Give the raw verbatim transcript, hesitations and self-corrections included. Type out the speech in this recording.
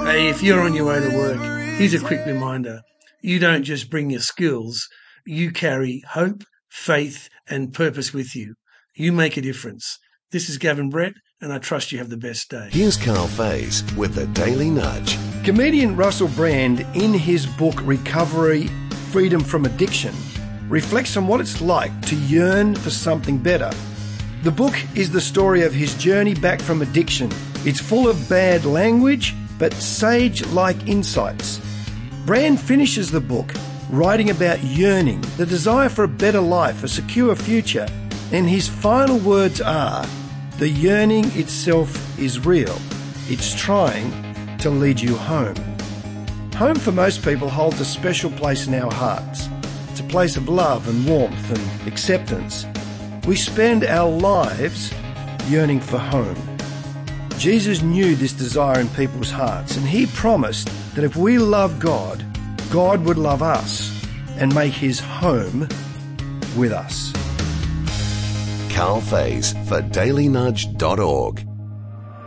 Hey, if you're on your way to work, here's a quick reminder. You don't just bring your skills, you carry hope, faith and purpose with you. You make a difference. This is Gavin Brett, and I trust you have the best day. Here's Carl Faze with the Daily Nudge. Comedian Russell Brand, in his book Recovery, Freedom from Addiction, reflects on what it's like to yearn for something better. The book is the story of his journey back from addiction. It's full of bad language, but sage-like insights. Brand finishes the book writing about yearning, the desire for a better life, a secure future, and his final words are, the yearning itself is real. It's trying to lead you home. Home for most people holds a special place in our hearts. It's a place of love and warmth and acceptance. We spend our lives yearning for home. Jesus knew this desire in people's hearts, and he promised that if we love God, God would love us and make his home with us. Carl Faze for daily nudge dot org.